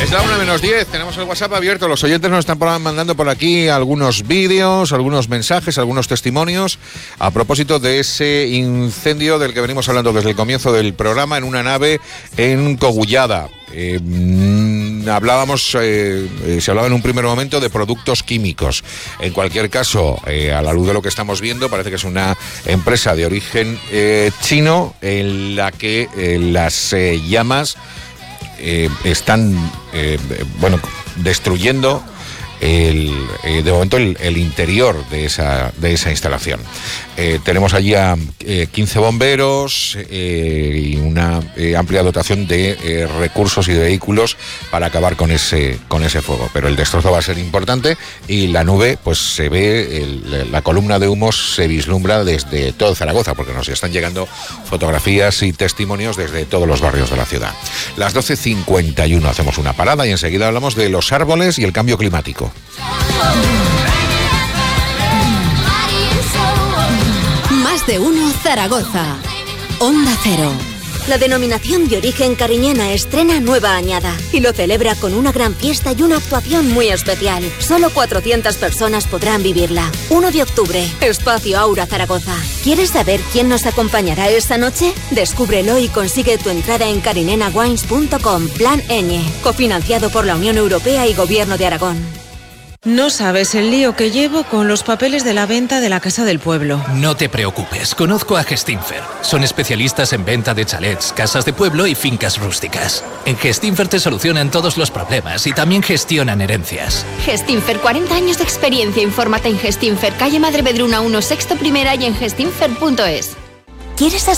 Es la 1:10, tenemos el WhatsApp abierto. Los oyentes nos están mandando por aquí algunos vídeos, algunos mensajes, algunos testimonios a propósito de ese incendio del que venimos hablando desde el comienzo del programa en una nave en Cogullada. Se hablaba en un primer momento de productos químicos. En cualquier caso, a la luz de lo que estamos viendo, parece que es una empresa de origen chino en la que las llamas están destruyendo de momento el interior de esa instalación. Tenemos allí a 15 bomberos y una amplia dotación de recursos y de vehículos para acabar con ese fuego. Pero el destrozo va a ser importante y la nube, pues se ve, la columna de humo se vislumbra desde todo Zaragoza, porque nos están llegando fotografías y testimonios desde todos los barrios de la ciudad. Las 12:51 hacemos una parada y enseguida hablamos de los árboles y el cambio climático. Más de uno Zaragoza. Onda Cero. La denominación de origen cariñena estrena nueva añada y lo celebra con una gran fiesta y una actuación muy especial. Solo 400 personas podrán vivirla. 1 de octubre, Espacio Aura Zaragoza. ¿Quieres saber quién nos acompañará esta noche? Descúbrelo y consigue tu entrada en carinenawines.com. Plan Ñ, cofinanciado por la Unión Europea y Gobierno de Aragón. No sabes el lío que llevo con los papeles de la venta de la Casa del Pueblo. No te preocupes, conozco a Gestinfer. Son especialistas en venta de chalets, casas de pueblo y fincas rústicas. En Gestinfer te solucionan todos los problemas y también gestionan herencias. Gestinfer, 40 años de experiencia. Infórmate en Gestinfer, calle Madre Vedruna 1, sexto primera y en gestinfer.es. ¿Quieres